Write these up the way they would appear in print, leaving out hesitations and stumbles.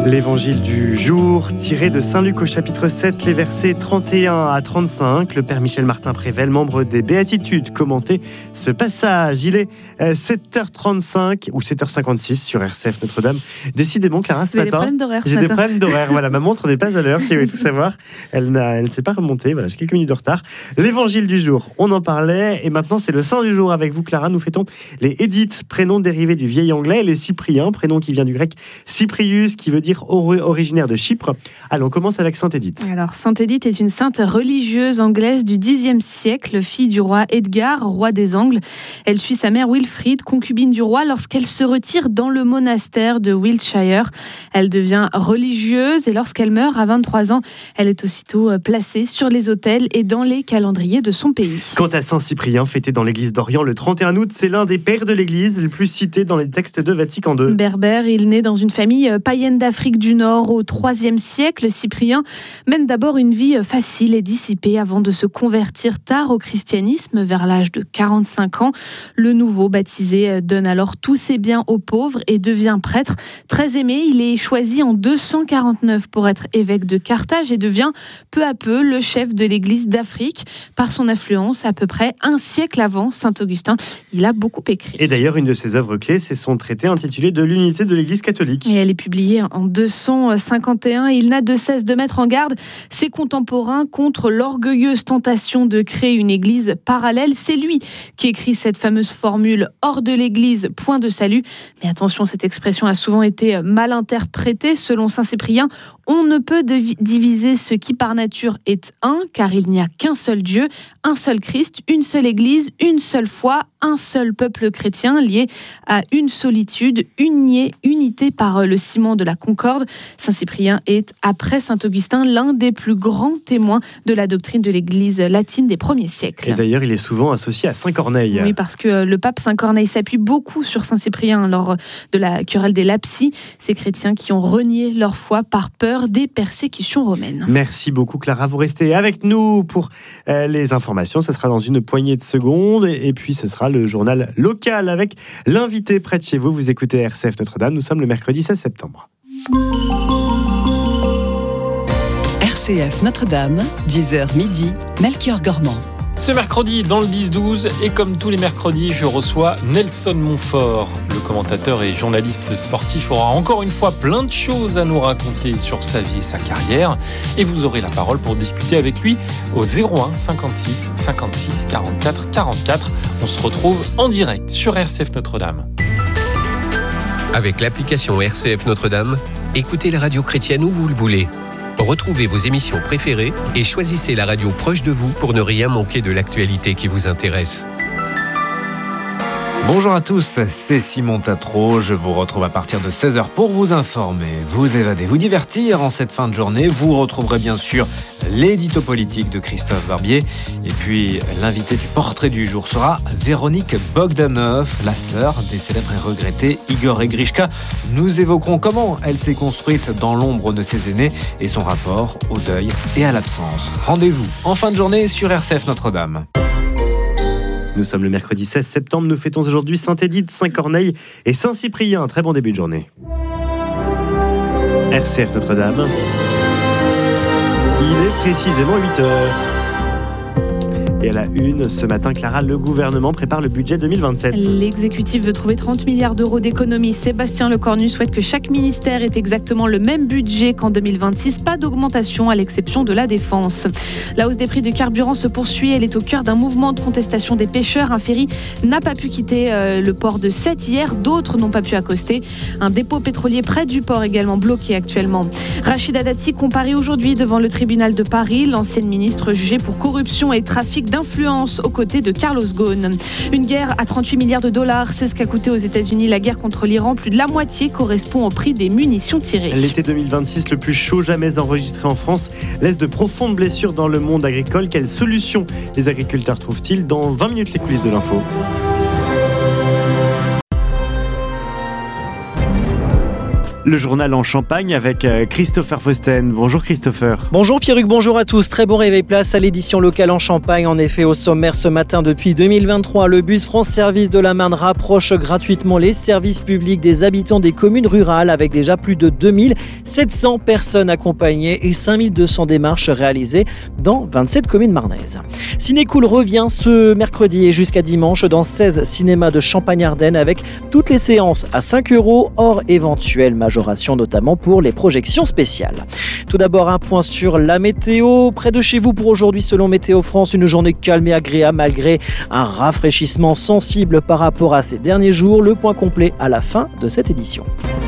L'évangile du jour, tiré de Saint-Luc au chapitre 7, les versets 31 à 35. Le père Michel Martin-Prével, membre des Béatitudes, commentait ce passage. Il est 7h35 ou 7h56 sur RCF Notre-Dame. Décidément, Clara, ce matin, j'ai des problèmes d'horaire. Voilà, ma montre n'est pas à l'heure, si vous voulez tout savoir. Elle ne s'est pas remontée. Voilà, j'ai quelques minutes de retard. L'évangile du jour, on en parlait. Et maintenant, c'est le saint du jour avec vous, Clara. Nous fêtons les Édith, prénom dérivé du vieil anglais, et les Cypriens, prénom qui vient du grec Cyprius, qui veut dire originaire de Chypre. Allez, on commence avec Sainte Édith. Alors, Sainte Édith est une sainte religieuse anglaise du Xe siècle, fille du roi Edgar, roi des Angles. Elle suit sa mère Wilfrid, concubine du roi, lorsqu'elle se retire dans le monastère de Wiltshire. Elle devient religieuse et lorsqu'elle meurt à 23 ans, elle est aussitôt placée sur les autels et dans les calendriers de son pays. Quant à Saint Cyprien, fêté dans l'église d'Orient le 31 août, c'est l'un des pères de l'église, le plus cité dans les textes de Vatican II. Berbère, il naît dans une famille païenne d'Afrique du Nord au IIIe siècle. Cyprien mène d'abord une vie facile et dissipée avant de se convertir tard au christianisme vers l'âge de 45 ans. Le nouveau baptisé donne alors tous ses biens aux pauvres et devient prêtre. Très aimé, il est choisi en 249 pour être évêque de Carthage et devient peu à peu le chef de l'église d'Afrique. Par son influence, à peu près un siècle avant Saint Augustin, il a beaucoup écrit. Et d'ailleurs, une de ses œuvres clés, c'est son traité intitulé De l'unité de l'église catholique. Et elle est publiée en 251. Il n'a de cesse de mettre en garde ses contemporains contre l'orgueilleuse tentation de créer une église parallèle. C'est lui qui écrit cette fameuse formule « hors de l'église, point de salut ». Mais attention, cette expression a souvent été mal interprétée. Selon Saint Cyprien, on ne peut diviser ce qui par nature est un, car il n'y a qu'un seul Dieu, un seul Christ, une seule Église, une seule foi, un seul peuple chrétien lié à une solitude, unité par le ciment de la concorde. Saint Cyprien est, après Saint Augustin, l'un des plus grands témoins de la doctrine de l'Église latine des premiers siècles. Et d'ailleurs, il est souvent associé à Saint Corneille. Oui, parce que le pape Saint Corneille s'appuie beaucoup sur Saint Cyprien lors de la querelle des Lapsi, ces chrétiens qui ont renié leur foi par peur des persécutions romaines. Merci beaucoup, Clara. Vous restez avec nous pour les informations. Ce sera dans une poignée de secondes. Et puis, ce sera le journal local avec l'invité près de chez vous. Vous écoutez RCF Notre-Dame. Nous sommes le mercredi 16 septembre. RCF Notre-Dame, 10h midi, Melchior Gormand. Ce mercredi, dans le 10-12, et comme tous les mercredis, je reçois Nelson Montfort. Le commentateur et journaliste sportif aura encore une fois plein de choses à nous raconter sur sa vie et sa carrière. Et vous aurez la parole pour discuter avec lui au 01 56 56 44 44. On se retrouve en direct sur RCF Notre-Dame. Avec l'application RCF Notre-Dame, écoutez la radio chrétienne où vous le voulez. Retrouvez vos émissions préférées et choisissez la radio proche de vous pour ne rien manquer de l'actualité qui vous intéresse. Bonjour à tous, c'est Simon Tatro. Je vous retrouve à partir de 16h pour vous informer, vous évader, vous divertir en cette fin de journée. Vous retrouverez bien sûr l'édito politique de Christophe Barbier. Et puis l'invité du portrait du jour sera Véronique Bogdanov, la sœur des célèbres et regrettés Igor et Grishka. Nous évoquerons comment elle s'est construite dans l'ombre de ses aînés et son rapport au deuil et à l'absence. Rendez-vous en fin de journée sur RCF Notre-Dame. Nous sommes le mercredi 16 septembre. Nous fêtons aujourd'hui Sainte Édith, Saint Corneille et Saint Cyprien. Un très bon début de journée. RCF Notre-Dame. Il est précisément 8h. Et à la une, ce matin, Clara, le gouvernement prépare le budget 2027. L'exécutif veut trouver 30 milliards d'euros d'économies. Sébastien Lecornu souhaite que chaque ministère ait exactement le même budget qu'en 2026. Pas d'augmentation à l'exception de la défense. La hausse des prix du carburant se poursuit. Elle est au cœur d'un mouvement de contestation des pêcheurs. Un ferry n'a pas pu quitter le port de Sète hier. D'autres n'ont pas pu accoster. Un dépôt pétrolier près du port également bloqué actuellement. Rachida Dati comparaît aujourd'hui devant le tribunal de Paris. L'ancienne ministre jugée pour corruption et trafic d'influence aux côtés de Carlos Ghosn. Une guerre à 38 milliards de dollars, c'est ce qu'a coûté aux États-Unis la guerre contre l'Iran. Plus de la moitié correspond au prix des munitions tirées. L'été 2026, le plus chaud jamais enregistré en France, laisse de profondes blessures dans le monde agricole. Quelles solutions les agriculteurs trouvent-ils? Dans 20 minutes, les coulisses de l'info. Le journal en Champagne avec Christopher Fausten. Bonjour Christopher. Bonjour Pierruc, bonjour à tous. Très bon réveil, place à l'édition locale en Champagne. En effet, au sommaire ce matin, depuis 2023, le bus France Service de la Marne rapproche gratuitement les services publics des habitants des communes rurales avec déjà plus de 2700 personnes accompagnées et 5200 démarches réalisées dans 27 communes marnaises. Cinécool revient ce mercredi et jusqu'à dimanche dans 16 cinémas de Champagne-Ardenne avec toutes les séances à 5 €, hors éventuelle majoration notamment pour les projections spéciales. Tout d'abord, un point sur la météo. Près de chez vous pour aujourd'hui, selon Météo France, une journée calme et agréable malgré un rafraîchissement sensible par rapport à ces derniers jours. Le point complet à la fin de cette édition.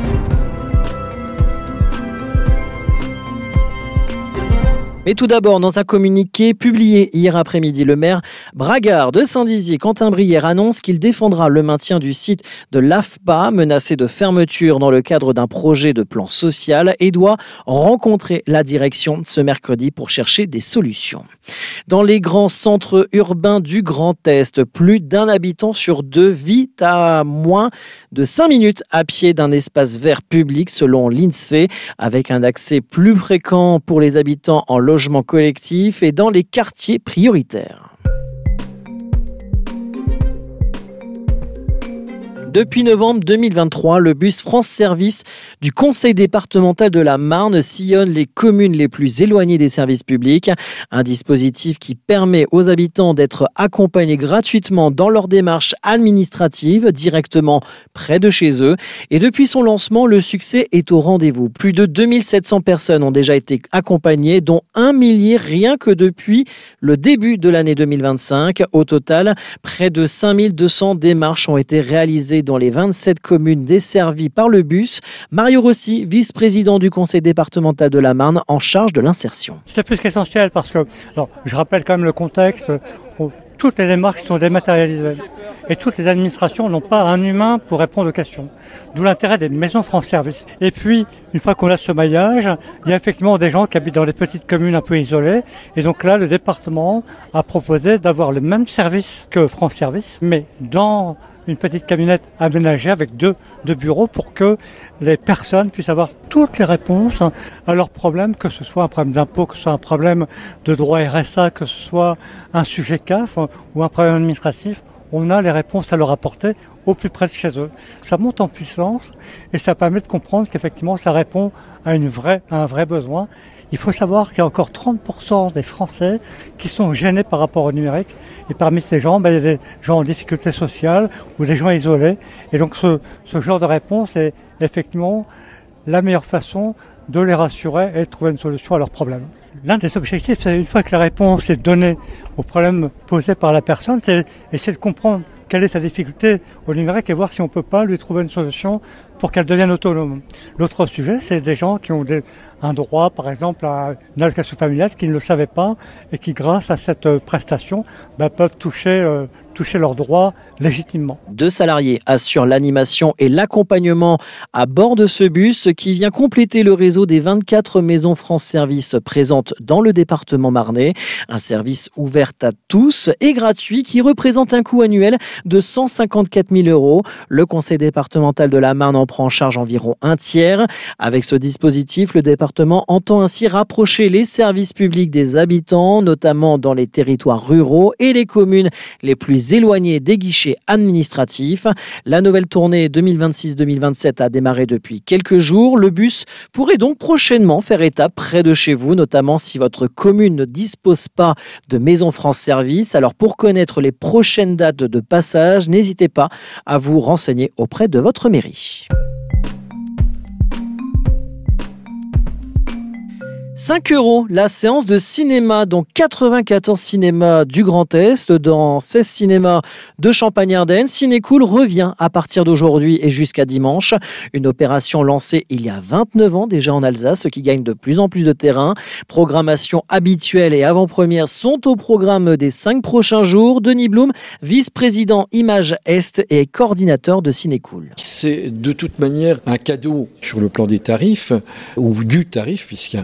Mais tout d'abord, dans un communiqué publié hier après-midi, le maire Bragard de Saint-Dizier, Quentin Brière, annonce qu'il défendra le maintien du site de l'AFPA, menacé de fermeture dans le cadre d'un projet de plan social, et doit rencontrer la direction ce mercredi pour chercher des solutions. Dans les grands centres urbains du Grand Est, plus d'un habitant sur deux vit à moins de 5 minutes à pied d'un espace vert public selon l'INSEE, avec un accès plus fréquent pour les habitants en logement collectif et dans les quartiers prioritaires. Depuis novembre 2023, le bus France Service du Conseil départemental de la Marne sillonne les communes les plus éloignées des services publics. Un dispositif qui permet aux habitants d'être accompagnés gratuitement dans leurs démarches administratives directement près de chez eux. Et depuis son lancement, le succès est au rendez-vous. Plus de 2700 personnes ont déjà été accompagnées, dont 1 millier rien que depuis le début de l'année 2025. Au total, près de 5200 démarches ont été réalisées dans les 27 communes desservies par le bus. Mario Rossi, vice-président du conseil départemental de la Marne, en charge de l'insertion. C'est plus qu'essentiel parce que, je rappelle quand même le contexte, où toutes les démarches sont dématérialisées et toutes les administrations n'ont pas un humain pour répondre aux questions. D'où l'intérêt des maisons France Service. Et puis, une fois qu'on a ce maillage, il y a effectivement des gens qui habitent dans des petites communes un peu isolées. Et donc là, le département a proposé d'avoir le même service que France Service, mais dans une petite camionnette aménagée avec deux bureaux pour que les personnes puissent avoir toutes les réponses à leurs problèmes, que ce soit un problème d'impôt, que ce soit un problème de droit RSA, que ce soit un sujet CAF ou un problème administratif. On a les réponses à leur apporter au plus près de chez eux. Ça monte en puissance et ça permet de comprendre qu'effectivement ça répond à un vrai besoin. Il faut savoir qu'il y a encore 30% des Français qui sont gênés par rapport au numérique. Et parmi ces gens, il y a des gens en difficulté sociale ou des gens isolés. Et donc ce genre de réponse est effectivement la meilleure façon de les rassurer et de trouver une solution à leurs problèmes. L'un des objectifs, c'est une fois que la réponse est donnée aux problèmes posés par la personne, c'est essayer de comprendre quelle est sa difficulté au numérique et voir si on ne peut pas lui trouver une solution pour qu'elle devienne autonome. L'autre sujet, c'est des gens qui ont un droit, par exemple, à une allocation familiale, qui ne le savaient pas et qui, grâce à cette prestation, peuvent toucher leurs droits légitimement. 2 salariés assurent l'animation et l'accompagnement à bord de ce bus qui vient compléter le réseau des 24 maisons France Service présentes dans le département marnais. Un service ouvert à tous et gratuit qui représente un coût annuel de 154 000 €. Le conseil départemental de la Marne en prend en charge environ un tiers. Avec ce dispositif, le département entend ainsi rapprocher les services publics des habitants, notamment dans les territoires ruraux et les communes les plus éloignées des guichets administratifs. La nouvelle tournée 2026-2027 a démarré depuis quelques jours. Le bus pourrait donc prochainement faire étape près de chez vous, notamment si votre commune ne dispose pas de maison France Service. Alors pour connaître les prochaines dates de passage, n'hésitez pas à vous renseigner auprès de votre mairie. 5 € la séance de cinéma dans 94 cinémas du Grand Est, dans 16 cinémas de Champagne-Ardenne. Cinécool revient à partir d'aujourd'hui et jusqu'à dimanche. Une opération lancée il y a 29 ans déjà en Alsace, qui gagne de plus en plus de terrain. Programmation habituelle et avant-première sont au programme des 5 prochains jours. Denis Blum, vice-président Image Est et coordinateur de Cinécool. C'est de toute manière un cadeau sur le plan des tarifs, ou du tarif, puisqu'il y a un tarif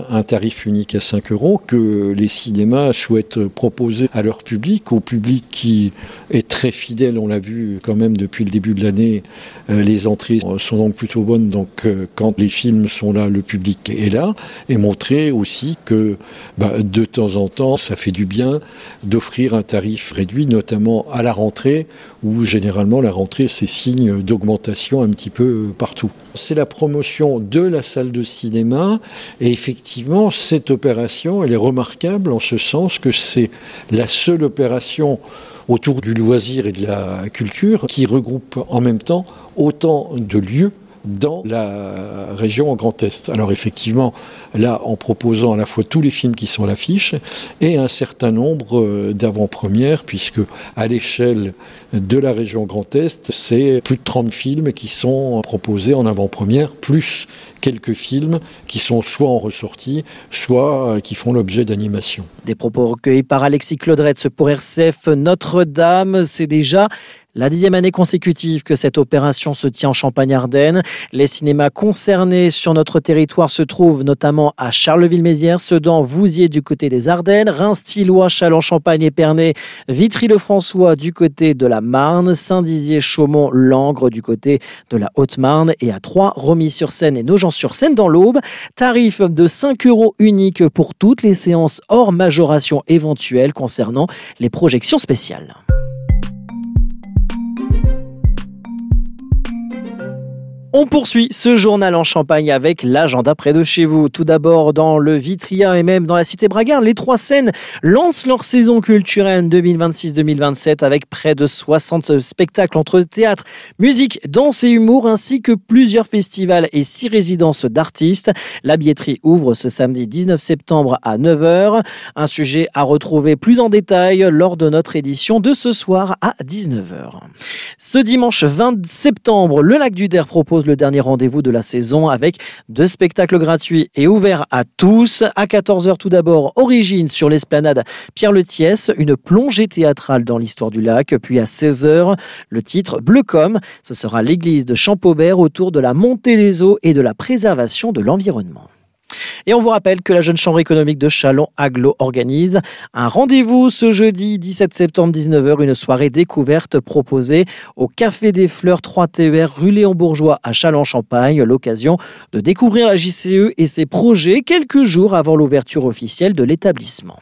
tarif unique à 5 € que les cinémas souhaitent proposer à leur public, au public qui est très fidèle, on l'a vu quand même depuis le début de l'année. Les entrées sont donc plutôt bonnes, donc quand les films sont là, le public est là, et montrer aussi que de temps en temps, ça fait du bien d'offrir un tarif réduit, notamment à la rentrée, où généralement la rentrée c'est signe d'augmentation un petit peu partout. C'est la promotion de la salle de cinéma, et effectivement cette opération elle est remarquable en ce sens que c'est la seule opération autour du loisir et de la culture qui regroupe en même temps autant de lieux dans la région Grand Est. Alors effectivement, là, en proposant à la fois tous les films qui sont à l'affiche et un certain nombre d'avant-premières, puisque à l'échelle de la région Grand Est, c'est plus de 30 films qui sont proposés en avant-première, plus quelques films qui sont soit en ressortie, soit qui font l'objet d'animation. Des propos recueillis par Alexis Claudretz pour RCF Notre-Dame. C'est déjà la 10e année consécutive que cette opération se tient en Champagne-Ardenne. Les cinémas concernés sur notre territoire se trouvent notamment à Charleville-Mézières, Sedan, Vouziers du côté des Ardennes, Reims-Thillois, Châlons-Champagne, Épernay, Vitry-le-François du côté de la Marne, Saint-Dizier, Chaumont, Langres du côté de la Haute-Marne et à Troyes, Romilly-sur-Seine et Nogent-sur-Seine dans l'Aube. Tarif de 5 € unique pour toutes les séances hors majoration éventuelle concernant les projections spéciales. On poursuit ce journal en Champagne avec l'agenda près de chez vous. Tout d'abord, dans le Vitria et même dans la cité Bragarde, les Trois Seines lancent leur saison culturelle 2026-2027 avec près de 60 spectacles entre théâtre, musique, danse et humour, ainsi que plusieurs festivals et 6 résidences d'artistes. La billetterie ouvre ce samedi 19 septembre à 9h. Un sujet à retrouver plus en détail lors de notre édition de ce soir à 19h. Ce dimanche 20 septembre, le Lac du Der propose le dernier rendez-vous de la saison avec 2 spectacles gratuits et ouverts à tous. À 14h tout d'abord, Origine sur l'esplanade Pierre Le Thiès, une plongée théâtrale dans l'histoire du lac. Puis à 16h, le titre Bleu comme. Ce sera l'église de Champaubert autour de la montée des eaux et de la préservation de l'environnement. Et on vous rappelle que la Jeune Chambre économique de Châlons-Aglo organise un rendez-vous ce jeudi 17 septembre 19h, une soirée découverte proposée au Café des Fleurs 3 TER rue Léon Bourgeois à Châlons-Champagne. L'occasion de découvrir la JCE et ses projets quelques jours avant l'ouverture officielle de l'établissement.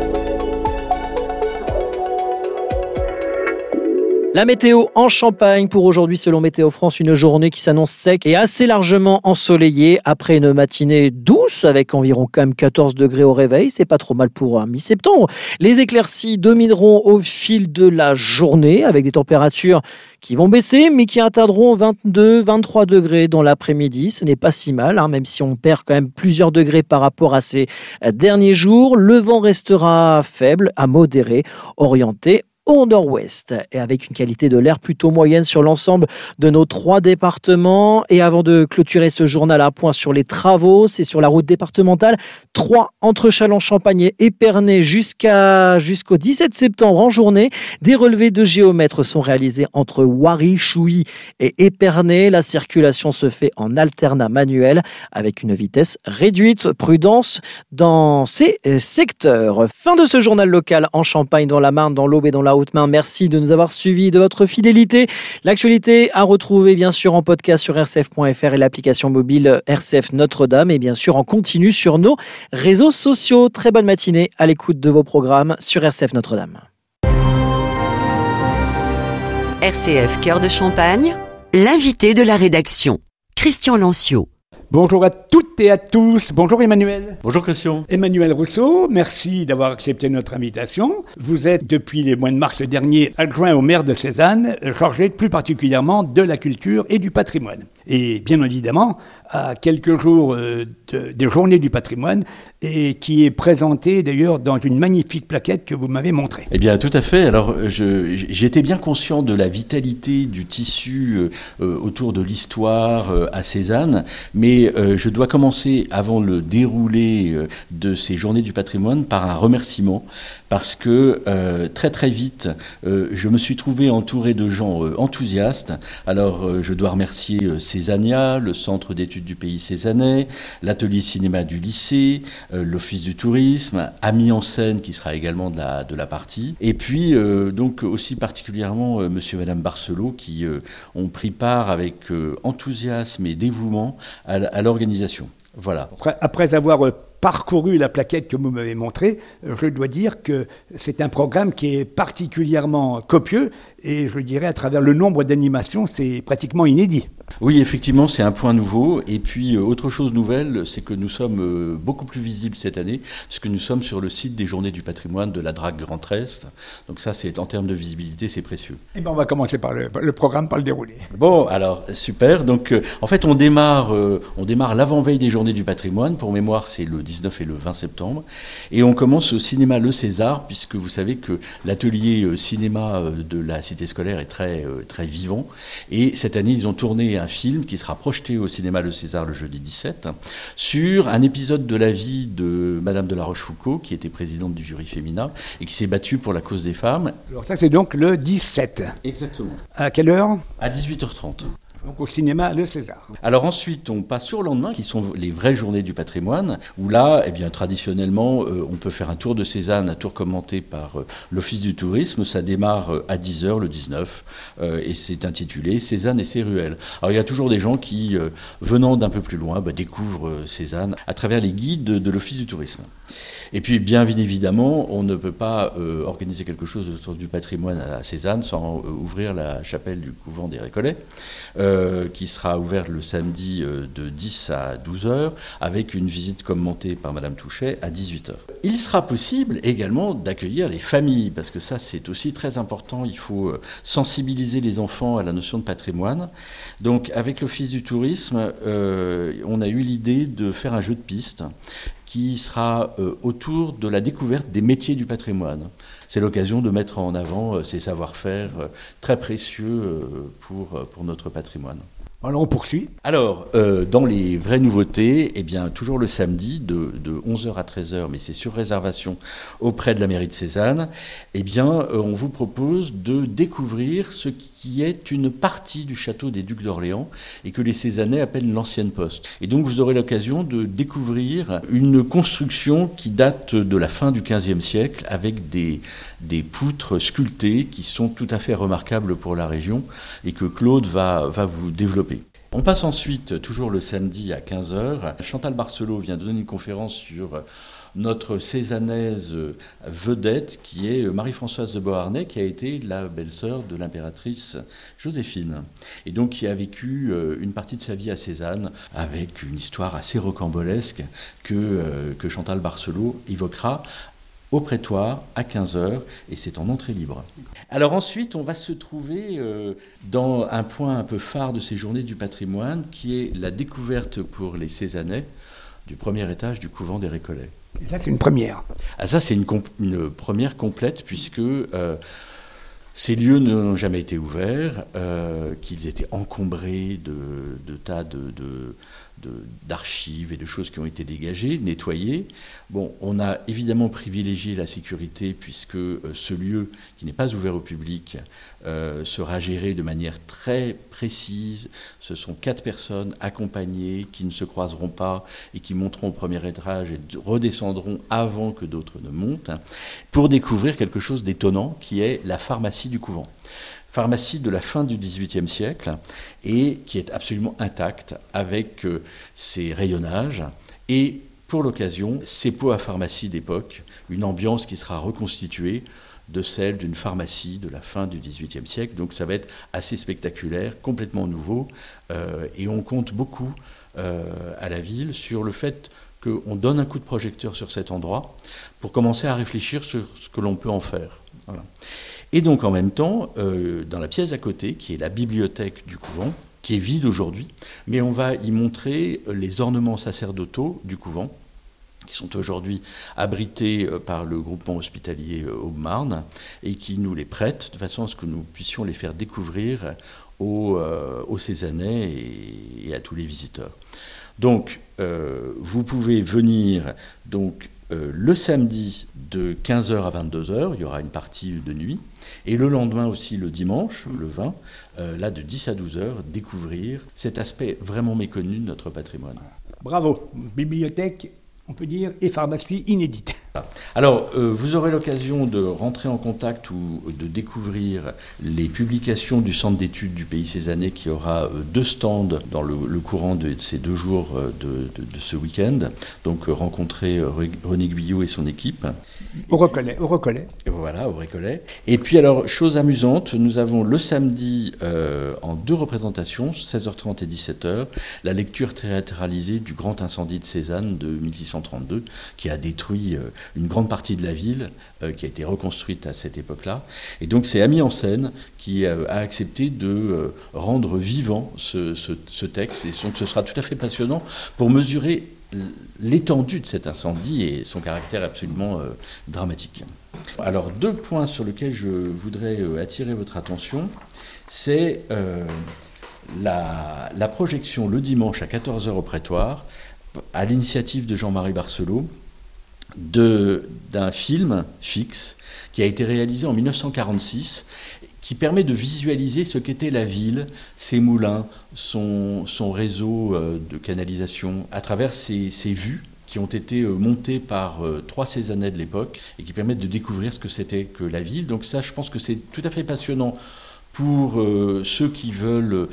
La météo en Champagne pour aujourd'hui, selon Météo France, une journée qui s'annonce sec et assez largement ensoleillée après une matinée douce avec environ quand même 14 degrés au réveil. C'est pas trop mal pour un mi-septembre. Les éclaircies domineront au fil de la journée avec des températures qui vont baisser mais qui atteindront 22-23 degrés dans l'après-midi. Ce n'est pas si mal, même si on perd quand même plusieurs degrés par rapport à ces derniers jours. Le vent restera faible à modéré, orienté au nord-ouest et avec une qualité de l'air plutôt moyenne sur l'ensemble de nos 3 départements. Et avant de clôturer ce journal, un point sur les travaux, c'est sur la route départementale 3 entre Châlons-Champagne et Épernay jusqu'au 17 septembre en journée. Des relevés de géomètres sont réalisés entre Oiry, Chouilly et Épernay. La circulation se fait en alternat manuel avec une vitesse réduite. Prudence dans ces secteurs. Fin de ce journal local en Champagne, dans la Marne, dans l'Aube et dans la Haute-Marne. Merci de nous avoir suivis, de votre fidélité. L'actualité à retrouver bien sûr en podcast sur rcf.fr et l'application mobile RCF Notre-Dame et bien sûr en continu sur nos réseaux sociaux. Très bonne matinée à l'écoute de vos programmes sur RCF Notre-Dame. RCF Cœur de Champagne, l'invité de la rédaction, Christian Lancio. Bonjour à toutes et à tous. Bonjour Emmanuel. Bonjour Christian. Emmanuel Rousseau, merci d'avoir accepté notre invitation. Vous êtes depuis le mois de mars dernier adjoint au maire de Cézanne, chargé plus particulièrement de la culture et du patrimoine. Et bien évidemment, à quelques jours des journées du patrimoine, et qui est présentée d'ailleurs dans une magnifique plaquette que vous m'avez montrée. Eh bien tout à fait. Alors j'étais bien conscient de la vitalité du tissu autour de l'histoire à Cézanne, mais je dois commencer avant le déroulé de ces journées du patrimoine par un remerciement, parce que très très vite, je me suis trouvé entouré de gens enthousiastes. Alors je dois remercier Cézania, le Centre d'études d'études du pays cézannais, l'atelier cinéma du lycée, l'office du tourisme, Amis en scène qui sera également de la partie, et puis donc aussi particulièrement monsieur et madame Barcelot qui ont pris part avec enthousiasme et dévouement à l'organisation. Voilà. Après avoir parcouru la plaquette que vous m'avez montrée, je dois dire que c'est un programme qui est particulièrement copieux et je dirais à travers le nombre d'animations, c'est pratiquement inédit. Oui, effectivement, c'est un point nouveau. Et puis, autre chose nouvelle, c'est que nous sommes beaucoup plus visibles cette année, puisque nous sommes sur le site des Journées du patrimoine de la Drague Grand Est. Donc ça, c'est en termes de visibilité, c'est précieux. Eh bien, on va commencer par le programme, par le déroulé. Bon, alors, super. Donc, en fait, on démarre l'avant-veille des Journées du patrimoine. Pour mémoire, c'est le 19 et le 20 septembre. Et on commence au cinéma Le César, puisque vous savez que l'atelier cinéma de la cité scolaire est très, très vivant. Et cette année, ils ont tourné un film qui sera projeté au cinéma Le César le jeudi 17 sur un épisode de la vie de Madame de La Rochefoucauld, qui était présidente du jury féminin et qui s'est battue pour la cause des femmes. Alors ça, c'est donc le 17. Exactement. À quelle heure ? À 18h30. Donc au cinéma Le César. Alors ensuite, on passe au lendemain, qui sont les vraies journées du patrimoine, où là, eh bien, traditionnellement, on peut faire un tour de Cézanne, un tour commenté par l'Office du tourisme. Ça démarre à 10h le 19, et c'est intitulé Cézanne et ses ruelles. Alors il y a toujours des gens qui, venant d'un peu plus loin, découvrent Cézanne à travers les guides de l'Office du tourisme. Et puis, bien évidemment, on ne peut pas organiser quelque chose autour du patrimoine à Cézanne sans ouvrir la chapelle du couvent des Récollets, qui sera ouverte le samedi de 10 à 12h, avec une visite commentée par Madame Touchet à 18h. Il sera possible également d'accueillir les familles, parce que ça, c'est aussi très important. Il faut sensibiliser les enfants à la notion de patrimoine. Donc, avec l'Office du tourisme, on a eu l'idée de faire un jeu de piste qui sera autour de la découverte des métiers du patrimoine. C'est l'occasion de mettre en avant ces savoir-faire très précieux pour notre patrimoine. Alors on poursuit. Alors, dans les vraies nouveautés, eh bien, toujours le samedi de 11h à 13h, mais c'est sur réservation auprès de la mairie de Cézanne, eh bien, on vous propose de découvrir ce qui est une partie du château des Ducs d'Orléans et que les Cézannais appellent l'ancienne poste. Et donc, vous aurez l'occasion de découvrir une construction qui date de la fin du XVe siècle avec des poutres sculptées qui sont tout à fait remarquables pour la région et que Claude va vous développer. On passe ensuite, toujours le samedi à 15h, Chantal Barcelot vient donner une conférence sur notre Cézannaise vedette qui est Marie-Françoise de Beauharnais, qui a été la belle-sœur de l'impératrice Joséphine et donc qui a vécu une partie de sa vie à Cézanne avec une histoire assez rocambolesque que Chantal Barcelot évoquera au prétoire à 15h et c'est en entrée libre. Alors ensuite, on va se trouver dans un point un peu phare de ces journées du patrimoine qui est la découverte pour les Cézannais du premier étage du couvent des Récollets. Et ça, c'est une première. Ah, ça, c'est une première complète puisque ces lieux n'ont jamais été ouverts, qu'ils étaient encombrés de tas d'archives et de choses qui ont été dégagées, nettoyées. Bon, on a évidemment privilégié la sécurité puisque ce lieu, qui n'est pas ouvert au public, sera géré de manière très précise. Ce sont 4 personnes accompagnées qui ne se croiseront pas et qui monteront au premier étage et redescendront avant que d'autres ne montent, pour découvrir quelque chose d'étonnant qui est la pharmacie du couvent. Pharmacie de la fin du XVIIIe siècle et qui est absolument intacte avec ses rayonnages et pour l'occasion ses pots à pharmacie d'époque, une ambiance qui sera reconstituée de celle d'une pharmacie de la fin du XVIIIe siècle. Donc ça va être assez spectaculaire, complètement nouveau et on compte beaucoup à la ville sur le fait qu'on donne un coup de projecteur sur cet endroit pour commencer à réfléchir sur ce que l'on peut en faire. Voilà. Et donc en même temps, dans la pièce à côté, qui est la bibliothèque du couvent, qui est vide aujourd'hui, mais on va y montrer les ornements sacerdotaux du couvent, qui sont aujourd'hui abrités par le groupement hospitalier Aube-Marne, et qui nous les prêtent de façon à ce que nous puissions les faire découvrir aux Cézannais et à tous les visiteurs. Donc, vous pouvez venir donc Le samedi, de 15h à 22h, il y aura une partie de nuit. Et le lendemain aussi, le dimanche, le 20, là de 10 à 12h, découvrir cet aspect vraiment méconnu de notre patrimoine. Bravo, bibliothèque, on peut dire, et pharmacie inédite. Alors, vous aurez l'occasion de rentrer en contact ou de découvrir les publications du Centre d'études du Pays Cézannais qui aura 2 stands dans le courant de ces 2 jours de ce week-end. Donc, rencontrer René Guyot et son équipe. Au Recollet. Voilà, au Recollet. Et puis alors, chose amusante, nous avons le samedi en 2 représentations, 16h30 et 17h, la lecture théâtralisée du grand incendie de Cézanne de 1632, qui a détruit une grande partie de la ville, qui a été reconstruite à cette époque-là. Et donc c'est Ami en scène qui a accepté de rendre vivant ce texte. Et donc ce sera tout à fait passionnant pour mesurer l'étendue de cet incendie et son caractère absolument dramatique. Alors 2 points sur lesquels je voudrais attirer votre attention, c'est la projection le dimanche à 14h au Prétoire, à l'initiative de Jean-Marie Barcelot, d'un film fixe qui a été réalisé en 1946, qui permet de visualiser ce qu'était la ville, ses moulins, son réseau de canalisation, à travers ces vues qui ont été montées par 3 Cézannais de l'époque et qui permettent de découvrir ce que c'était que la ville. Donc ça, je pense que c'est tout à fait passionnant pour ceux qui veulent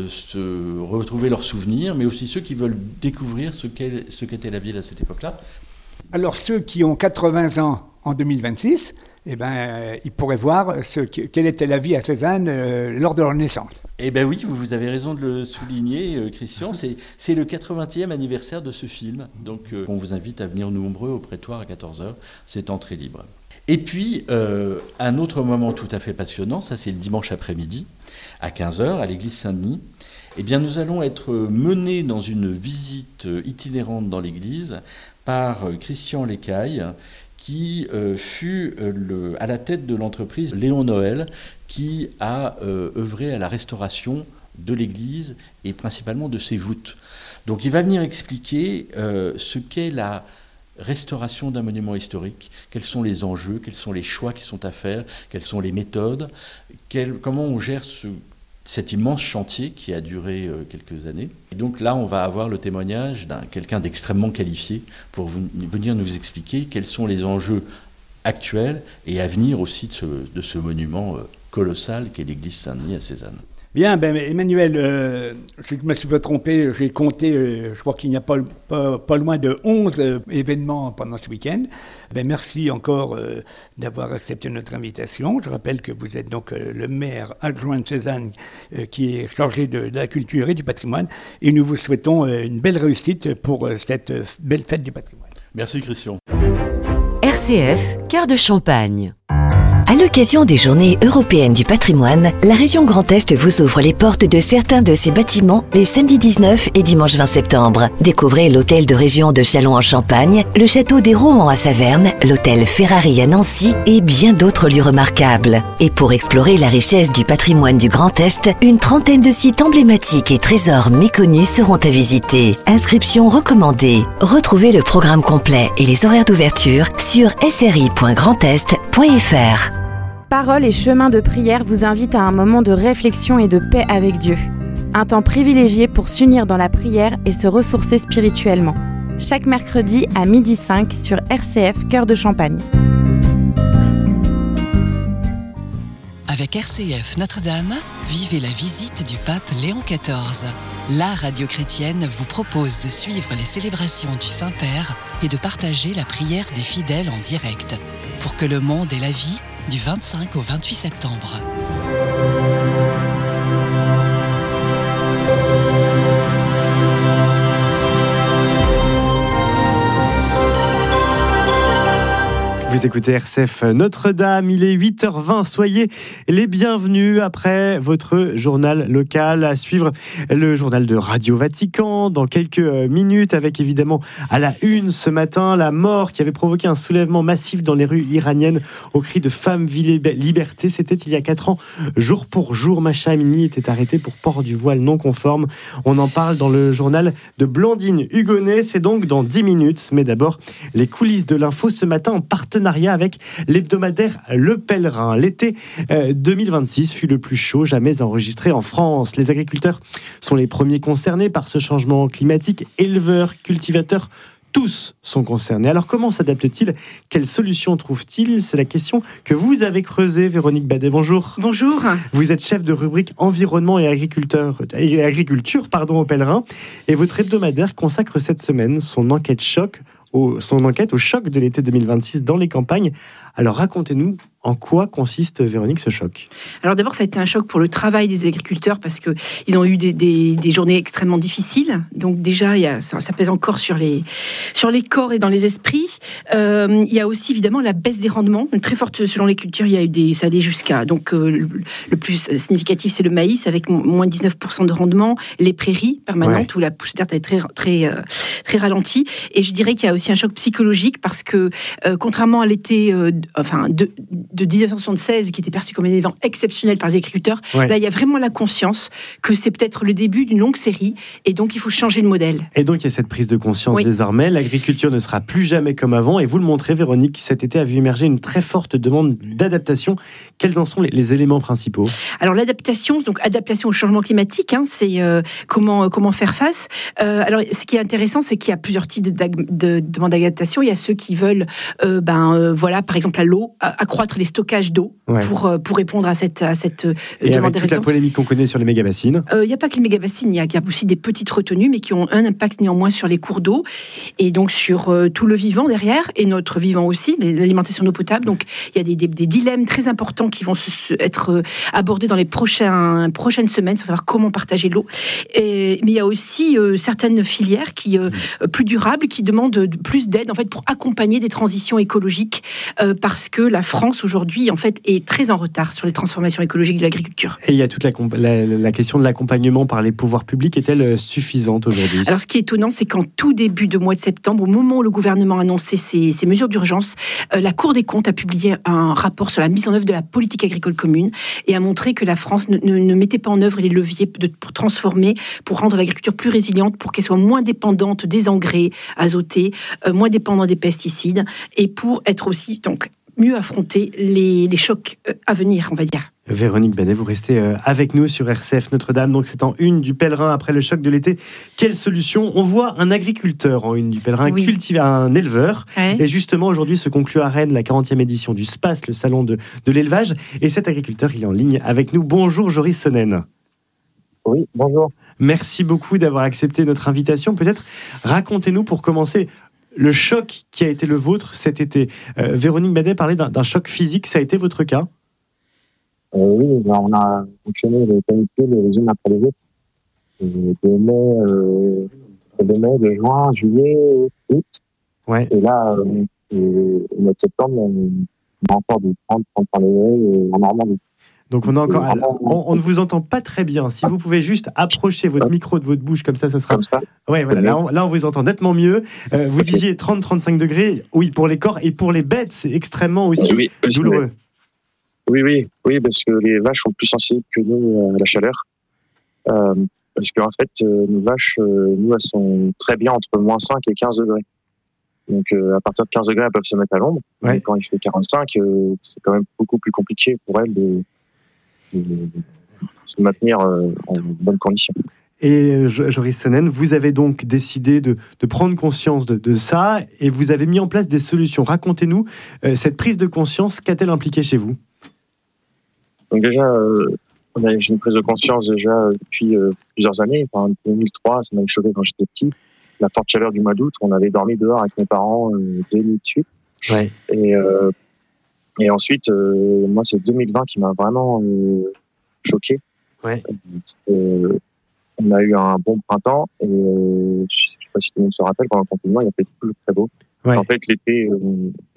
se retrouver leurs souvenirs, mais aussi ceux qui veulent découvrir ce qu'était la ville à cette époque-là. Alors ceux qui ont 80 ans en 2026, ils pourraient voir quelle était la vie à Cézanne lors de leur naissance. Eh bien oui, vous avez raison de le souligner, Christian. C'est le 80e anniversaire de ce film. Donc on vous invite à venir nombreux au Prétoire à 14h. C'est entrée libre. Et puis, un autre moment tout à fait passionnant, ça c'est le dimanche après-midi, à 15h, à l'église Saint-Denis. Eh bien, nous allons être menés dans une visite itinérante dans l'église par Christian Lécaille, qui fut à la tête de l'entreprise Léon Noël, qui a œuvré à la restauration de l'église et principalement de ses voûtes. Donc il va venir expliquer ce qu'est la restauration d'un monument historique, quels sont les enjeux, quels sont les choix qui sont à faire, quelles sont les méthodes, comment on gère cet immense chantier qui a duré quelques années. Et donc là, on va avoir le témoignage d'un quelqu'un d'extrêmement qualifié pour venir nous expliquer quels sont les enjeux actuels et à venir aussi de ce monument colossal qu'est l'église Saint-Denis à Cézanne. Bien, Emmanuel, je ne me suis pas trompé, j'ai compté, je crois qu'il n'y a pas loin de 11 événements pendant ce week-end. Merci encore d'avoir accepté notre invitation. Je rappelle que vous êtes donc le maire adjoint de Cézanne qui est chargé de la culture et du patrimoine. Et nous vous souhaitons une belle réussite pour cette belle fête du patrimoine. Merci Christian. RCF, Cœur de Champagne. À l'occasion des Journées européennes du patrimoine, la région Grand Est vous ouvre les portes de certains de ses bâtiments les samedis 19 et dimanche 20 septembre. Découvrez l'hôtel de région de Châlons en Champagne, le château des Rohan à Saverne, l'hôtel Ferrari à Nancy et bien d'autres lieux remarquables. Et pour explorer la richesse du patrimoine du Grand Est, une trentaine de sites emblématiques et trésors méconnus seront à visiter. Inscription recommandée. Retrouvez le programme complet et les horaires d'ouverture sur sri.grandest.fr. Paroles et chemins de prière vous invitent à un moment de réflexion et de paix avec Dieu. Un temps privilégié pour s'unir dans la prière et se ressourcer spirituellement. Chaque mercredi à 12h05 sur RCF Cœur de Champagne. Avec RCF Notre-Dame, vivez la visite du pape Léon XIV. La radio chrétienne vous propose de suivre les célébrations du Saint-Père et de partager la prière des fidèles en direct pour que le monde ait la vie du 25 au 28 septembre. Vous écoutez RCF Notre-Dame, il est 8h20, soyez les bienvenus après votre journal local. À suivre le journal de Radio Vatican dans quelques minutes, avec évidemment à la une ce matin la mort qui avait provoqué un soulèvement massif dans les rues iraniennes au cri de Femme, vie, liberté. C'était il y a 4 ans, jour pour jour. Mahsa Amini était arrêté pour port du voile non conforme. On en parle dans le journal de Blandine Hugonnet, c'est donc dans 10 minutes. Mais d'abord, les coulisses de l'info ce matin en partenariat avec l'hebdomadaire Le Pèlerin. L'été 2026 fut le plus chaud jamais enregistré en France. Les agriculteurs sont les premiers concernés par ce changement climatique. Éleveurs, cultivateurs, tous sont concernés. Alors comment s'adaptent-ils ? Quelles solutions trouvent-ils ? C'est la question que vous avez creusée, Véronique Badet. Bonjour. Bonjour. Vous êtes chef de rubrique environnement et agriculture au Pèlerin. Et votre hebdomadaire consacre cette semaine son enquête au choc de l'été 2026 dans les campagnes. Alors racontez-nous, en quoi consiste, Véronique, ce choc ? Alors d'abord, ça a été un choc pour le travail des agriculteurs parce qu'ils ont eu des journées extrêmement difficiles. Donc déjà, ça pèse encore sur les corps et dans les esprits. Il y a aussi évidemment la baisse des rendements, très forte selon les cultures. Ça allait jusqu'à... Donc le plus significatif, c'est le maïs avec moins de 19% de rendement, les prairies permanentes où la pousse d'herbe est très ralentie. Et je dirais qu'il y a aussi un choc psychologique parce que contrairement à l'été de 1976 qui était perçu comme un événement exceptionnel par les agriculteurs, là il y a vraiment la conscience que c'est peut-être le début d'une longue série et donc il faut changer de modèle. Et donc il y a cette prise de conscience désormais, l'agriculture ne sera plus jamais comme avant et vous le montrez, Véronique, cet été a vu émerger une très forte demande d'adaptation. Quels en sont les éléments principaux ? Alors l'adaptation, donc adaptation au changement climatique, c'est comment faire face. Alors ce qui est intéressant, c'est qu'il y a plusieurs types de demandes d'adaptation. Il y a ceux qui veulent par exemple à l'eau, accroître les stockages d'eau pour répondre à cette et demande. avec toute la polémique qu'on connaît sur les méga-bassines. Il n'y a pas que les méga-bassines, il y a aussi des petites retenues, mais qui ont un impact néanmoins sur les cours d'eau et donc sur tout le vivant derrière, et notre vivant aussi, l'alimentation d'eau potable. Donc il y a des dilemmes très importants qui vont être abordés dans les prochaines semaines, sur savoir comment partager l'eau. Mais il y a aussi certaines filières plus durables qui demandent plus d'aide en fait, pour accompagner des transitions écologiques, parce que la France aujourd'hui en fait est très en retard sur les transformations écologiques de l'agriculture. Et il y a toute la question de l'accompagnement par les pouvoirs publics, est-elle suffisante aujourd'hui ? Alors ce qui est étonnant, c'est qu'en tout début de mois de septembre, au moment où le gouvernement a annoncé ces mesures d'urgence, la Cour des comptes a publié un rapport sur la mise en œuvre de la politique agricole commune et a montré que la France ne mettait pas en œuvre les leviers pour transformer, pour rendre l'agriculture plus résiliente, pour qu'elle soit moins dépendante des engrais azotés, moins dépendante des pesticides, et pour être aussi donc mieux affronter les chocs à venir, on va dire. Véronique Badet, vous restez avec nous sur RCF Notre-Dame. Donc c'est en une du Pèlerin après le choc de l'été. Quelle solution ? On voit un agriculteur en une du Pèlerin, un éleveur. Et justement, aujourd'hui se conclut à Rennes la 40e édition du SPAS, le salon de l'élevage. Et cet agriculteur, il est en ligne avec nous. Bonjour Joris Sonnen. Oui, bonjour. Merci beaucoup d'avoir accepté notre invitation. Peut-être racontez-nous pour commencer le choc qui a été le vôtre cet été. Véronique Badet parlait d'un choc physique, ça a été votre cas ? Oui, on a enchaîné les canicules les unes après les autres. De mai, de juin, juillet, août. Ouais. Et là, au mois de septembre, on a encore du 30-35 degrés en Normandie. Donc on ne vous entend pas très bien. Si vous pouvez juste approcher votre micro de votre bouche, comme ça sera... Ouais, voilà, là on vous entend nettement mieux. Vous disiez 30-35 degrés, oui, pour les corps et pour les bêtes, c'est extrêmement aussi douloureux. Oui, parce que les vaches sont plus sensibles que nous à la chaleur. Parce qu'en fait, nos vaches, elles sont très bien entre moins 5 et 15 degrés. Donc à partir de 15 degrés, elles peuvent se mettre à l'ombre. Ouais. Quand il fait 45, c'est quand même beaucoup plus compliqué pour elles de se maintenir en bonne condition. Et Joris Sonnen, vous avez donc décidé de prendre conscience de ça et vous avez mis en place des solutions. Racontez-nous, cette prise de conscience, qu'a-t-elle impliqué chez vous ? Donc déjà, j'ai une prise de conscience déjà depuis plusieurs années. En 2003, ça m'avait choqué quand j'étais petit. La forte chaleur du mois d'août, on avait dormi dehors avec mes parents 2 nuits de suite. Ouais. Et ensuite, moi, c'est 2020 qui m'a vraiment choqué. Ouais. On a eu un bon printemps et je sais pas si tout le monde se rappelle, pendant le confinement, il a fait tout très beau. Ouais. En fait, l'été,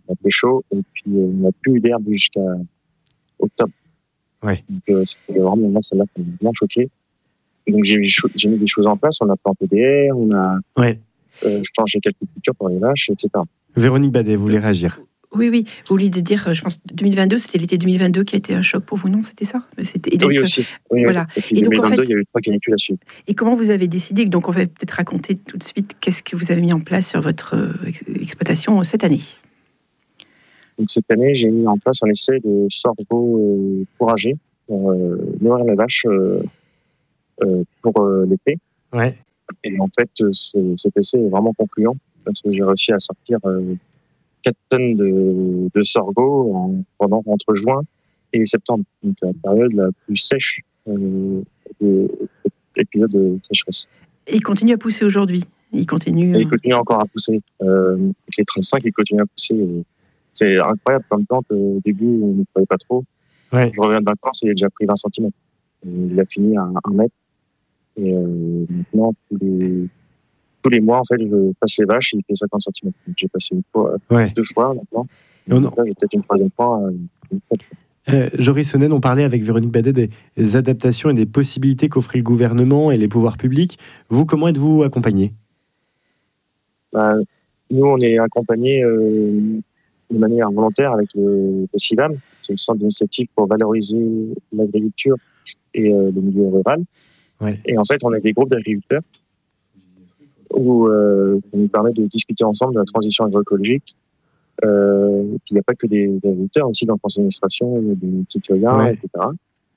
a fait chaud et puis on n'a plus eu d'herbe jusqu'à octobre. Ouais. Donc c'était vraiment moi celle-là qui m'a bien choqué. Donc j'ai mis des choses en place, on a planté des haies, on a changé quelques cultures pour les vaches, etc. Véronique Badet, vous voulez réagir? Oui, vous vouliez dire, je pense 2022, c'était l'été 2022 qui a été un choc pour vous, non? C'était ça? Et donc, oui, aussi. Oui, voilà. Et puis et 2022, donc, en fait, il y a eu 3 canicules à suivre. Et comment vous avez décidé? Donc on va peut-être raconter tout de suite qu'est-ce que vous avez mis en place sur votre exploitation cette année. Donc cette année, j'ai mis en place un essai de sorgho fourragé pour nourrir les vaches pour l'été. Ouais. Et en fait, cet essai est vraiment concluant parce que j'ai réussi à sortir 4 tonnes de sorgho entre juin et septembre, donc la période la plus sèche de l'épisode de sécheresse. Et il continue à pousser aujourd'hui. Il continue encore à pousser. Avec les 35, il continue à pousser. C'est incroyable comme plante. Au début, on ne croyait pas trop. Ouais. Je reviens de vacances, il a déjà pris 20 cm. Il a fini à 1 mètre. Et maintenant, tous les mois, en fait, je passe les vaches et il fait 50 cm. Donc, j'ai passé 2 fois maintenant. Là, j'ai peut-être une 3e fois. Joris Sonnen, on parlait avec Véronique Badet des adaptations et des possibilités qu'offrait le gouvernement et les pouvoirs publics. Vous, comment êtes-vous accompagné? Nous, on est accompagnés de manière volontaire avec le CIVAM, c'est le Centre d'initiative pour valoriser l'agriculture et le milieu rural. Ouais. Et en fait, on est des groupes d'agriculteurs où ça nous permet de discuter ensemble de la transition agroécologique. Il n'y a pas que des agriculteurs, aussi dans le conseil d'administration, des citoyens, etc.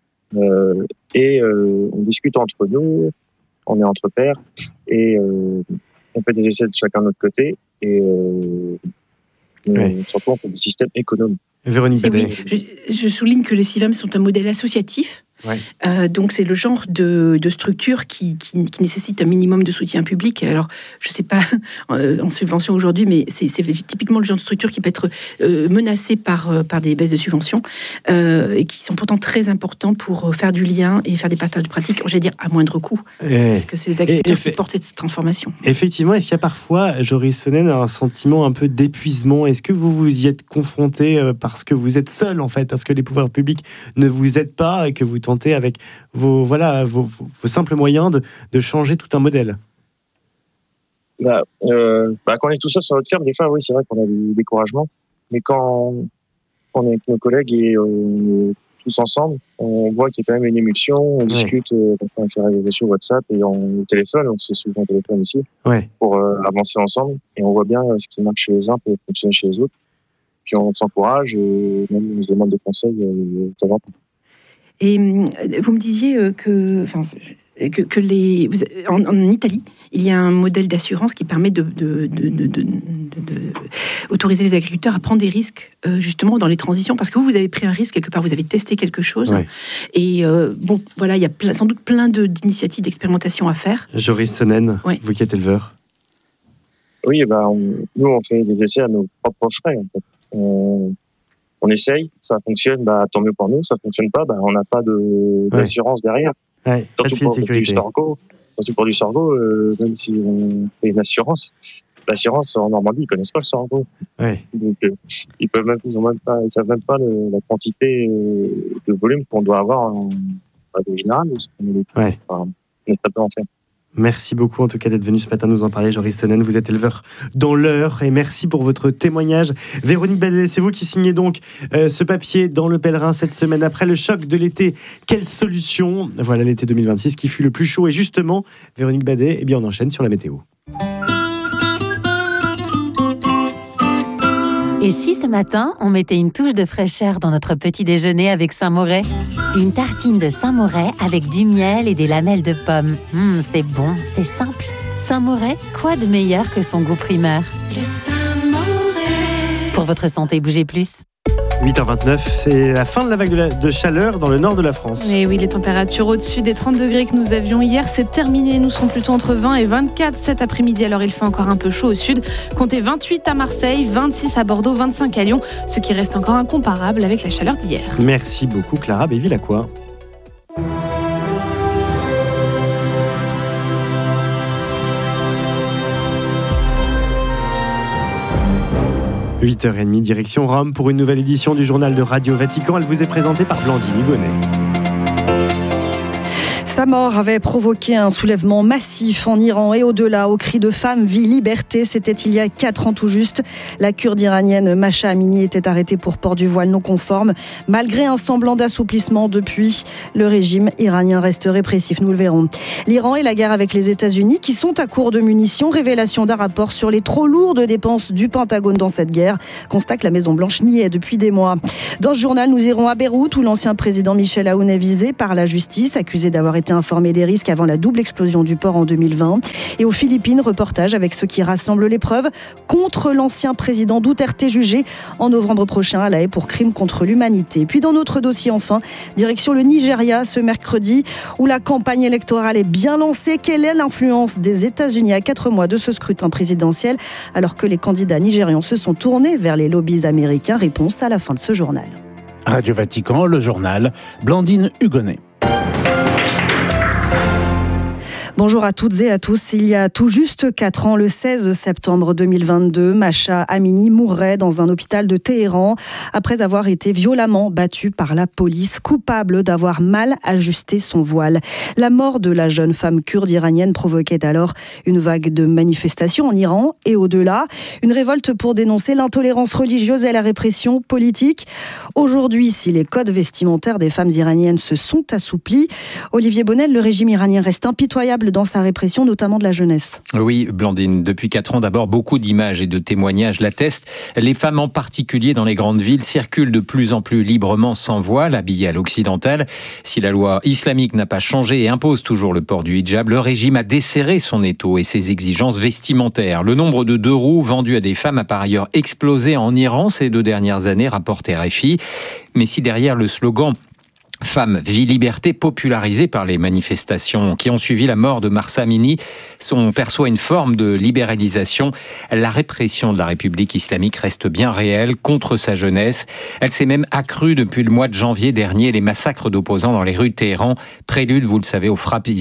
On discute entre nous, on est entre pairs, et on fait des essais de chacun de notre côté, et surtout on fait des systèmes économes. Véronique Badet. Je souligne que les CIVAM sont un modèle associatif. Donc c'est le genre de structure qui nécessite un minimum de soutien public. Alors je ne sais pas en subvention aujourd'hui, mais c'est typiquement le genre de structure qui peut être menacée par des baisses de subventions et qui sont pourtant très importants pour faire du lien et faire des partages de pratiques, j'allais dire à moindre coût, parce que c'est les agriculteurs qui portent cette transformation. Effectivement, est-ce qu'il y a parfois, Joris Sonnen, un sentiment un peu d'épuisement? Est-ce que vous vous y êtes confronté parce que vous êtes seul, en fait, parce que les pouvoirs publics ne vous aident pas et que vous tentez avec vos simples moyens de changer tout un modèle? Quand on est tout seul sur notre ferme, des fois, oui, c'est vrai qu'on a du découragement. Mais quand on est avec nos collègues et tous ensemble, on voit qu'il y a quand même une émulsion, on discute, on fait des réseaux sur WhatsApp et on téléphone, on se souvent au téléphone aussi, pour avancer ensemble. Et on voit bien ce qui marche chez les uns peut fonctionner chez les autres. Puis on s'encourage et même on se demande des conseils de temps en temps. Et vous me disiez en Italie, il y a un modèle d'assurance qui permet de autoriser les agriculteurs à prendre des risques justement dans les transitions, parce que vous avez pris un risque quelque part, vous avez testé quelque chose. Et il y a sans doute plein d'initiatives d'expérimentation à faire. Joris Sonnen, vous qui êtes éleveur. Oui, nous on fait des essais à nos propres frais en fait. On essaye, ça fonctionne, tant mieux pour nous. Ça fonctionne pas, on n'a pas d'assurance derrière. Surtout pour du sorgho, même si on fait une assurance, l'assurance en Normandie, ils connaissent pas le sorgho. Donc ils savent même pas la quantité de volume qu'on doit avoir en général. On est très peu en faire. Merci beaucoup en tout cas d'être venu ce matin nous en parler, Joris Sonnen. Vous êtes éleveur dans l'Eure et merci pour votre témoignage. Véronique Badet, c'est vous qui signez donc ce papier dans Le Pèlerin cette semaine après le choc de l'été. Quelle solution? Voilà l'été 2026 qui fut le plus chaud. Et justement, Véronique Badet, on enchaîne sur la météo. Et si ce matin, on mettait une touche de fraîcheur dans notre petit déjeuner avec Saint-Moret? Une tartine de Saint-Moret avec du miel et des lamelles de pommes. C'est bon, c'est simple. Saint-Moret, quoi de meilleur que son goût primeur? Le Saint-Moret. Pour votre santé, bougez plus. 8h29, c'est la fin de la vague de chaleur dans le nord de la France. Et oui, les températures au-dessus des 30 degrés que nous avions hier, c'est terminé. Nous serons plutôt entre 20 et 24 cet après-midi. Alors il fait encore un peu chaud au sud. Comptez 28 à Marseille, 26 à Bordeaux, 25 à Lyon, ce qui reste encore incomparable avec la chaleur d'hier. Merci beaucoup Clara Béville-Lacroix. 8h30, direction Rome pour une nouvelle édition du journal de Radio Vatican. Elle vous est présentée par Blandine Hugonnet. Sa mort avait provoqué un soulèvement massif en Iran et au-delà, au cri de femme, vie, liberté. C'était il y a 4 ans tout juste. La Kurde iranienne Mahsa Amini était arrêtée pour port du voile non conforme. Malgré un semblant d'assouplissement depuis, le régime iranien reste répressif, nous le verrons. L'Iran et la guerre avec les États-Unis qui sont à court de munitions. Révélation d'un rapport sur les trop lourdes dépenses du Pentagone dans cette guerre. Constat que la Maison-Blanche niait depuis des mois. Dans ce journal, nous irons à Beyrouth où l'ancien président Michel Aoun est visé par la justice, accusé d'avoir été informé des risques avant la double explosion du port en 2020. Et aux Philippines, reportage avec ceux qui rassemblent les preuves contre l'ancien président Duterte jugé en novembre prochain à La Haye pour crime contre l'humanité. Puis dans notre dossier enfin, direction le Nigeria ce mercredi où la campagne électorale est bien lancée. Quelle est l'influence des États-Unis à 4 mois de ce scrutin présidentiel alors que les candidats nigérians se sont tournés vers les lobbies américains? Réponse à la fin de ce journal. Radio Vatican, le journal, Blandine Hugonnet. Bonjour à toutes et à tous. Il y a tout juste 4 ans, le 16 septembre 2022, Mahsa Amini mourait dans un hôpital de Téhéran après avoir été violemment battue par la police, coupable d'avoir mal ajusté son voile. La mort de la jeune femme kurde iranienne provoquait alors une vague de manifestations en Iran et au-delà. Une révolte pour dénoncer l'intolérance religieuse et la répression politique. Aujourd'hui, si les codes vestimentaires des femmes iraniennes se sont assouplis, Olivier Bonnel, le régime iranien reste impitoyable dans sa répression, notamment de la jeunesse. Oui, Blandine, depuis 4 ans, d'abord, beaucoup d'images et de témoignages l'attestent. Les femmes, en particulier dans les grandes villes, circulent de plus en plus librement sans voile, habillées à l'occidental. Si la loi islamique n'a pas changé et impose toujours le port du hijab, le régime a desserré son étau et ses exigences vestimentaires. Le nombre de 2 roues vendus à des femmes a par ailleurs explosé en Iran ces 2 dernières années, rapporte RFI. Mais si derrière le slogan Femme, vie, liberté, popularisée par les manifestations qui ont suivi la mort de Mahsa Amini, on perçoit une forme de libéralisation. La répression de la République islamique reste bien réelle contre sa jeunesse. Elle s'est même accrue depuis le mois de janvier dernier. Les massacres d'opposants dans les rues de Téhéran, prélude, vous le savez, aux frappes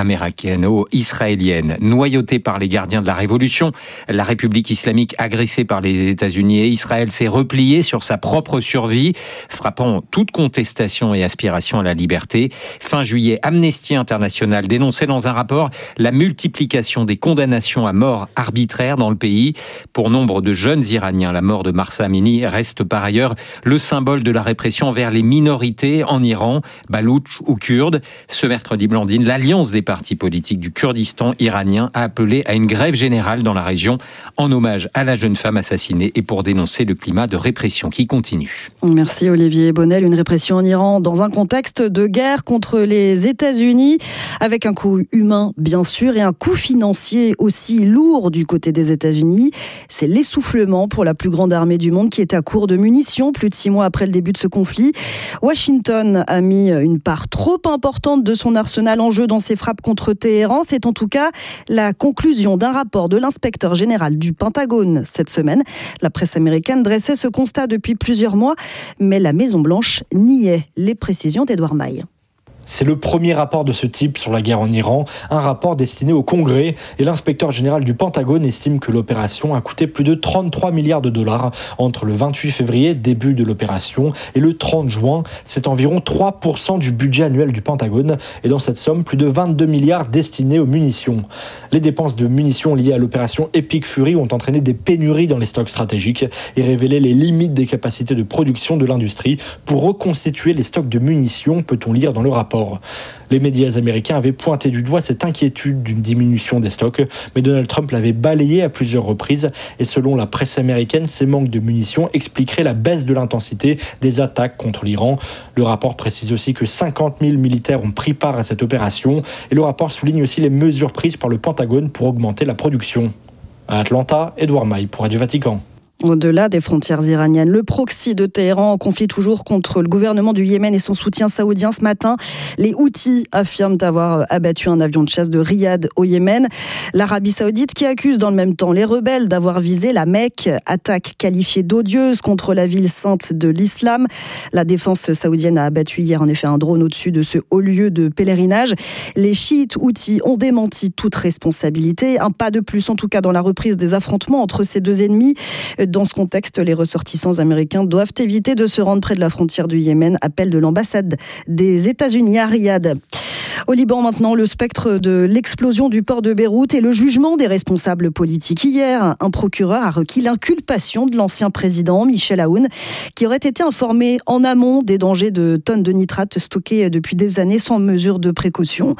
américano-israéliennes. Noyautée par les gardiens de la Révolution, la République islamique agressée par les États-Unis et Israël s'est repliée sur sa propre survie, frappant toute contestation et aspiration à la liberté. Fin juillet, Amnesty International dénonçait dans un rapport la multiplication des condamnations à mort arbitraire dans le pays. Pour nombre de jeunes Iraniens, la mort de Mahsa Amini reste par ailleurs le symbole de la répression envers les minorités en Iran, baloutches ou kurdes. Ce mercredi, Blandine, l'Alliance des partis politiques du Kurdistan iranien a appelé à une grève générale dans la région en hommage à la jeune femme assassinée et pour dénoncer le climat de répression qui continue. Merci Olivier Bonnel. Une répression en Iran dans un contexte de guerre contre les États-Unis, avec un coût humain bien sûr et un coût financier aussi lourd du côté des États-Unis. C'est l'essoufflement pour la plus grande armée du monde qui est à court de munitions plus de 6 mois après le début de ce conflit. Washington a mis une part trop importante de son arsenal en jeu dans ses frappes contre Téhéran. C'est en tout cas la conclusion d'un rapport de l'inspecteur général du Pentagone cette semaine. La presse américaine dressait ce constat depuis plusieurs mois, mais la Maison-Blanche niait les précisions d'Edouard Maille. C'est le premier rapport de ce type sur la guerre en Iran, un rapport destiné au Congrès, et l'inspecteur général du Pentagone estime que l'opération a coûté plus de 33 milliards de dollars entre le 28 février, début de l'opération, et le 30 juin. C'est environ 3% du budget annuel du Pentagone, et dans cette somme, plus de 22 milliards destinés aux munitions. Les dépenses de munitions liées à l'opération Epic Fury ont entraîné des pénuries dans les stocks stratégiques et révélé les limites des capacités de production de l'industrie. Pour reconstituer les stocks de munitions, peut-on lire dans le rapport. Les médias américains avaient pointé du doigt cette inquiétude d'une diminution des stocks, mais Donald Trump l'avait balayé à plusieurs reprises et selon la presse américaine, ces manques de munitions expliqueraient la baisse de l'intensité des attaques contre l'Iran. Le rapport précise aussi que 50 000 militaires ont pris part à cette opération et le rapport souligne aussi les mesures prises par le Pentagone pour augmenter la production. À Atlanta, Edouard Maille pour Radio Vatican. Au-delà des frontières iraniennes, le proxy de Téhéran en conflit toujours contre le gouvernement du Yémen et son soutien saoudien ce matin. Les Houthis affirment avoir abattu un avion de chasse de Riyad au Yémen. L'Arabie saoudite qui accuse dans le même temps les rebelles d'avoir visé la Mecque, attaque qualifiée d'odieuse contre la ville sainte de l'islam. La défense saoudienne a abattu hier en effet un drone au-dessus de ce haut lieu de pèlerinage. Les chiites Houthis ont démenti toute responsabilité. Un pas de plus en tout cas dans la reprise des affrontements entre ces deux ennemis. Dans ce contexte, les ressortissants américains doivent éviter de se rendre près de la frontière du Yémen. Appel de l'ambassade des États-Unis à Riyad. Au Liban maintenant, le spectre de l'explosion du port de Beyrouth et le jugement des responsables politiques. Hier, un procureur a requis l'inculpation de l'ancien président Michel Aoun, qui aurait été informé en amont des dangers de tonnes de nitrate stockées depuis des années sans mesure de précaution.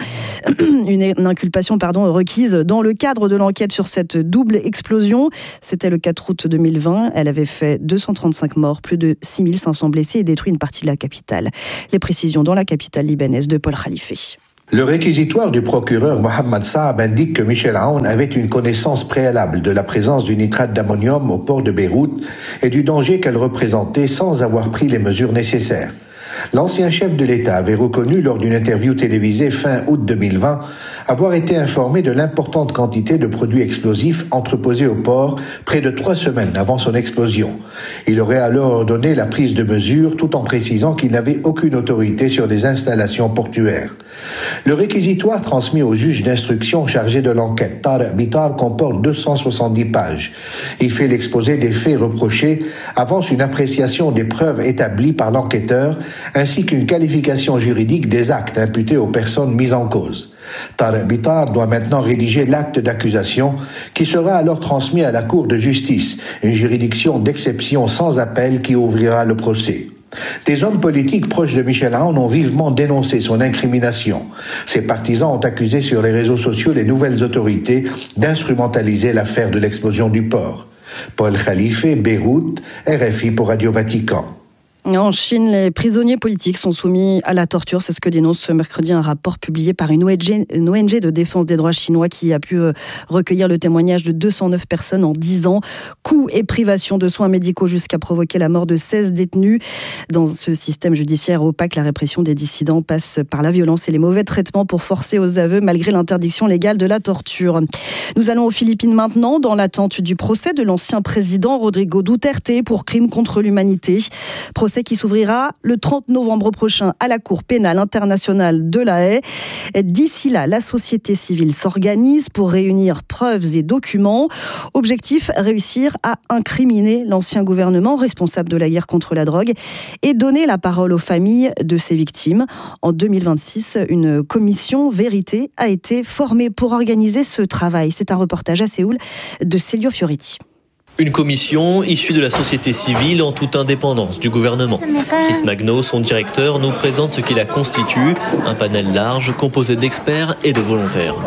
Une inculpation requise dans le cadre de l'enquête sur cette double explosion. C'était le 4 août 2020. Elle avait fait 235 morts, plus de 6500 blessés et détruit une partie de la capitale. Les précisions dans la capitale libanaise de Paul Khalife. Le réquisitoire du procureur Mohamed Saab indique que Michel Aoun avait une connaissance préalable de la présence du nitrate d'ammonium au port de Beyrouth et du danger qu'elle représentait sans avoir pris les mesures nécessaires. L'ancien chef de l'État avait reconnu lors d'une interview télévisée fin août 2020 avoir été informé de l'importante quantité de produits explosifs entreposés au port près de 3 semaines avant son explosion. Il aurait alors ordonné la prise de mesures tout en précisant qu'il n'avait aucune autorité sur les installations portuaires. Le réquisitoire transmis au juge d'instruction chargé de l'enquête, Tarek Bitar, comporte 270 pages. Il fait l'exposé des faits reprochés, avance une appréciation des preuves établies par l'enquêteur, ainsi qu'une qualification juridique des actes imputés aux personnes mises en cause. Tarek Bitar doit maintenant rédiger l'acte d'accusation qui sera alors transmis à la Cour de justice, une juridiction d'exception sans appel qui ouvrira le procès. Des hommes politiques proches de Michel Aoun ont vivement dénoncé son incrimination. Ses partisans ont accusé sur les réseaux sociaux les nouvelles autorités d'instrumentaliser l'affaire de l'explosion du port. Paul Khalife, Beyrouth, RFI pour Radio Vatican. En Chine, les prisonniers politiques sont soumis à la torture. C'est ce que dénonce ce mercredi un rapport publié par une ONG de défense des droits chinois qui a pu recueillir le témoignage de 209 personnes en 10 ans. Coups et privations de soins médicaux jusqu'à provoquer la mort de 16 détenus. Dans ce système judiciaire opaque, la répression des dissidents passe par la violence et les mauvais traitements pour forcer aux aveux malgré l'interdiction légale de la torture. Nous allons aux Philippines maintenant, dans l'attente du procès de l'ancien président Rodrigo Duterte pour crimes contre l'humanité. Procès qui s'ouvrira le 30 novembre prochain à la Cour pénale internationale de La Haye. D'ici là, la société civile s'organise pour réunir preuves et documents. Objectif, réussir à incriminer l'ancien gouvernement responsable de la guerre contre la drogue et donner la parole aux familles de ses victimes. En 2026, une commission vérité a été formée pour organiser ce travail. C'est un reportage à Séoul de Celio Fioretti. Une commission issue de la société civile en toute indépendance du gouvernement. Chris Magno, son directeur, nous présente ce qui la constitue, un panel large composé d'experts et de volontaires.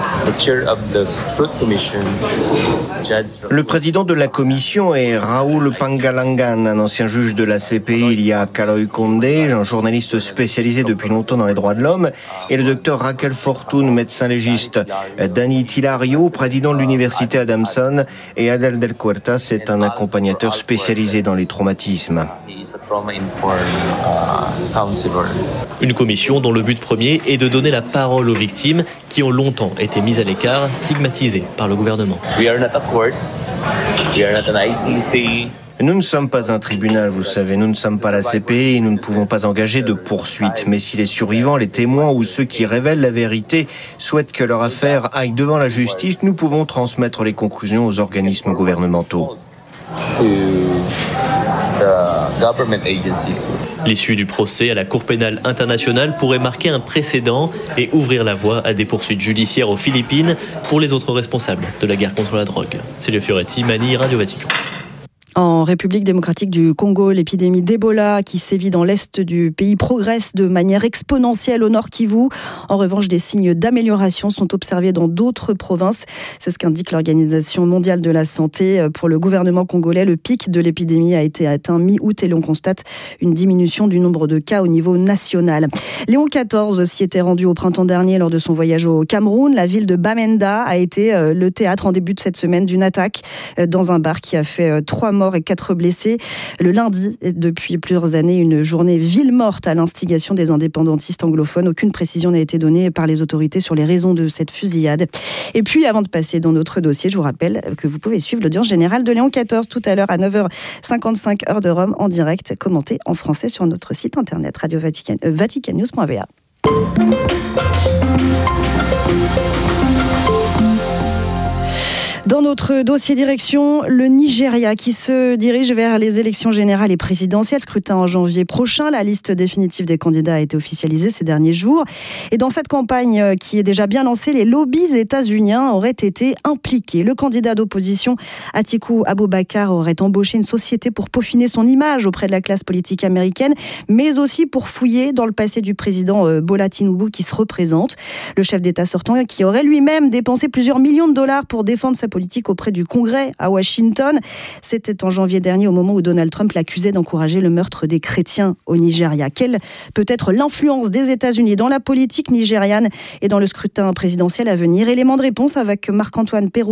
Le président de la commission est Raoul Pangalangan, un ancien juge de la CPI. Il y a Kaloy Condé, un journaliste spécialisé depuis longtemps dans les droits de l'homme, et le docteur Raquel Fortune, médecin légiste. Danny Tilario, président de l'université Adamson, et Adel Del Cuerta, c'est un accompagnateur spécialisé dans les traumatismes. Une commission dont le but premier est de donner la parole aux victimes qui ont longtemps été mises à l'écart, stigmatisées par le gouvernement. Nous ne sommes pas un tribunal, vous savez, nous ne sommes pas la CPI et nous ne pouvons pas engager de poursuites. Mais si les survivants, les témoins ou ceux qui révèlent la vérité souhaitent que leur affaire aille devant la justice, nous pouvons transmettre les conclusions aux organismes gouvernementaux. L'issue du procès à la Cour pénale internationale pourrait marquer un précédent et ouvrir la voie à des poursuites judiciaires aux Philippines pour les autres responsables de la guerre contre la drogue. Celio Fioretti, Manille, Radio Vatican. En République démocratique du Congo, l'épidémie d'Ebola qui sévit dans l'est du pays progresse de manière exponentielle au Nord Kivu. En revanche, des signes d'amélioration sont observés dans d'autres provinces. C'est ce qu'indique l'Organisation mondiale de la santé. Pour le gouvernement congolais, le pic de l'épidémie a été atteint mi-août et l'on constate une diminution du nombre de cas au niveau national. Léon XIV s'y était rendu au printemps dernier lors de son voyage au Cameroun. La ville de Bamenda a été le théâtre en début de cette semaine d'une attaque dans un bar qui a fait 3 morts et 4 blessés. Le lundi, depuis plusieurs années, une journée ville morte à l'instigation des indépendantistes anglophones. Aucune précision n'a été donnée par les autorités sur les raisons de cette fusillade. Et puis, avant de passer dans notre dossier, je vous rappelle que vous pouvez suivre l'audience générale de Léon XIV tout à l'heure à 9h55 heure de Rome en direct, commenté en français sur notre site internet vaticannews.va. Dans notre dossier direction, le Nigeria qui se dirige vers les élections générales et présidentielles, scrutin en janvier prochain. La liste définitive des candidats a été officialisée ces derniers jours. Et dans cette campagne qui est déjà bien lancée, les lobbies états-uniens auraient été impliqués. Le candidat d'opposition, Atiku Abubakar, aurait embauché une société pour peaufiner son image auprès de la classe politique américaine, mais aussi pour fouiller dans le passé du président Bola Tinubu qui se représente. Le chef d'État sortant qui aurait lui-même dépensé plusieurs millions de dollars pour défendre sa politique auprès du Congrès à Washington. C'était en janvier dernier, au moment où Donald Trump l'accusait d'encourager le meurtre des chrétiens au Nigeria. Quelle peut être l'influence des États-Unis dans la politique nigériane et dans le scrutin présidentiel à venir? Élément de réponse avec Marc-Antoine Perrault.